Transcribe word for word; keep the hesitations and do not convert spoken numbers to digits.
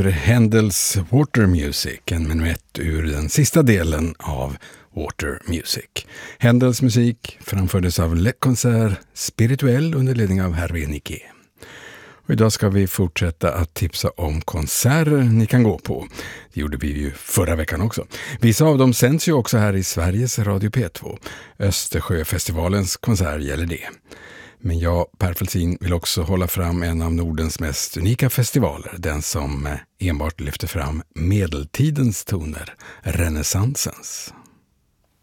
ur Händels Water Music, en menuett ur den sista delen av Water Music. Händels musik framfördes av Le Concert Spirituel under ledning av Hervé Niquet. Och idag ska vi fortsätta att tipsa om konserter ni kan gå på. Det gjorde vi ju förra veckan också. Vissa av dem sänds ju också här i Sveriges Radio P två. Östersjöfestivalens konsert gäller det. Men jag, Per Felsin, vill också hålla fram en av Nordens mest unika festivaler. Den som enbart lyfter fram medeltidens toner, renässansens.